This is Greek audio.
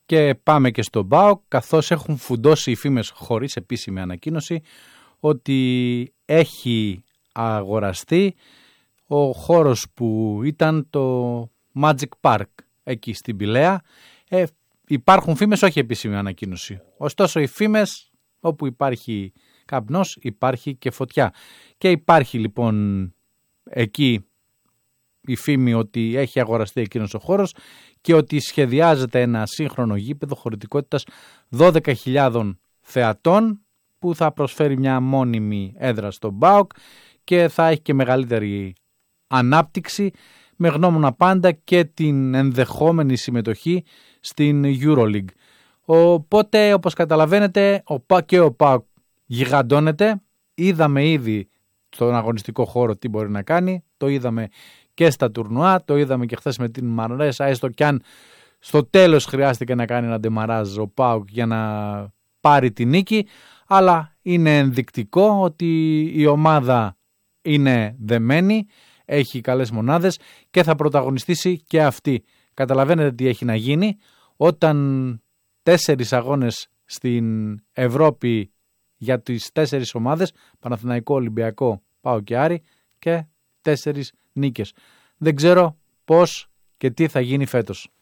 Και πάμε και στον ΠΑΟΚ, καθώς έχουν φουντώσει οι φήμες χωρίς επίσημη ανακοίνωση ότι έχει αγοραστεί ο χώρος που ήταν το Magic Park εκεί στην Πηλαία. Υπάρχουν φήμες, όχι επίσημη ανακοίνωση. Ωστόσο οι φήμες, όπου υπάρχει καπνός υπάρχει και φωτιά. Και υπάρχει λοιπόν εκεί η φήμη ότι έχει αγοραστεί εκείνος ο χώρος και ότι σχεδιάζεται ένα σύγχρονο γήπεδο χωρητικότητας 12.000 θεατών που θα προσφέρει μια μόνιμη έδρα στον ΠΑΟΚ και θα έχει και μεγαλύτερη ανάπτυξη με γνώμονα πάντα και την ενδεχόμενη συμμετοχή στην EuroLeague. Οπότε όπως καταλαβαίνετε και ο ΠΑΟΚ γιγαντώνεται. Είδαμε ήδη στον αγωνιστικό χώρο τι μπορεί να κάνει, το είδαμε και στα τουρνουά, το είδαμε και χθες με την Μαρέσα, έστω κι αν στο τέλος χρειάστηκε να κάνει ένα ντεμαράζ ο ΠΑΟΚ για να πάρει τη νίκη, αλλά είναι ενδεικτικό ότι η ομάδα είναι δεμένη, έχει καλές μονάδες και θα πρωταγωνιστήσει και αυτή. Καταλαβαίνετε τι έχει να γίνει όταν 4 αγώνες στην Ευρώπη για τις 4 ομάδες, Παναθηναϊκό, Ολυμπιακό, ΠΑΟΚ και Άρη, και 4 νίκες. Δεν ξέρω πώς και τι θα γίνει φέτος.